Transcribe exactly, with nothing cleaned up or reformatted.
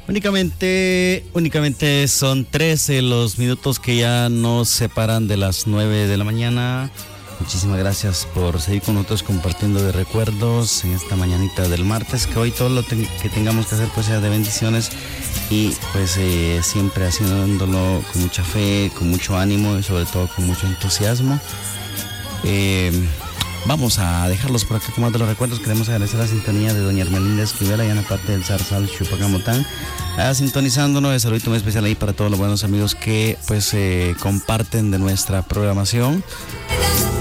Únicamente, únicamente son trece los minutos que ya nos separan de las nueve de la mañana. Muchísimas gracias por seguir con nosotros compartiendo de recuerdos en esta mañanita del martes, que hoy todo lo te- que tengamos que hacer pues sea de bendiciones y pues eh, siempre haciéndolo con mucha fe, con mucho ánimo y sobre todo con mucho entusiasmo. Eh, Vamos a dejarlos por acá con más de los recuerdos. Queremos agradecer la sintonía de doña Hermelinda Esquivel, allá en la parte del Zarzal, Chupacamotán, allá sintonizándonos. Un saludito muy especial ahí para todos los buenos amigos que pues eh, comparten de nuestra programación.